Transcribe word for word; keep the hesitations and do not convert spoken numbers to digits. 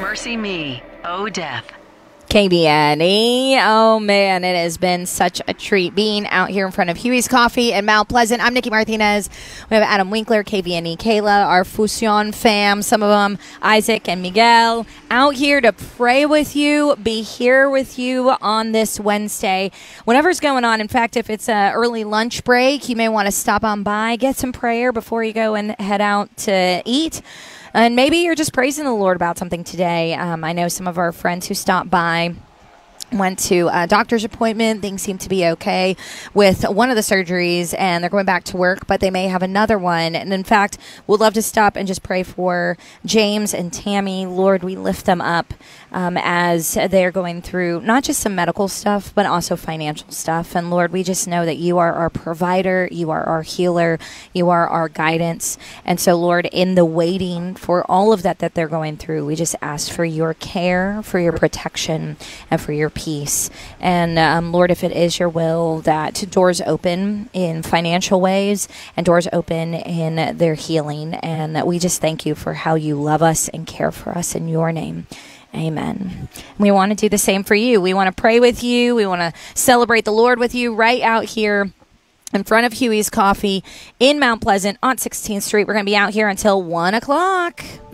Mercy Me, Oh Death. K B N E. Oh, man, it has been such a treat being out here in front of Huey's Coffee in Mount Pleasant. I'm Nikki Martinez. We have Adam Winkler, K B N E, Kayla, our Fusion fam, some of them, Isaac and Miguel, out here to pray with you, be here with you on this Wednesday. Whatever's going on, in fact, if it's an early lunch break, you may want to stop on by, get some prayer before you go and head out to eat. And maybe you're just praising the Lord about something today. Um, I know some of our friends who stopped by went to a doctor's appointment. Things seem to be okay with one of the surgeries, and they're going back to work, but they may have another one. And in fact, we'd love to stop and just pray for James and Tammy. Lord, we lift them up um, as they're going through not just some medical stuff, but also financial stuff. And Lord, we just know that you are our provider, you are our healer, you are our guidance. And so, Lord, in the waiting for all of that that they're going through, we just ask for your care, for your protection, and for your peace. And um, Lord, if it is your will that doors open in financial ways and doors open in their healing, and that we just thank you for how you love us and care for us in your name. Amen. We want to do the same for you. We want to pray with you. We want to celebrate the Lord with you right out here in front of Huey's Coffee in Mount Pleasant on sixteenth Street. We're going to be out here until one o'clock.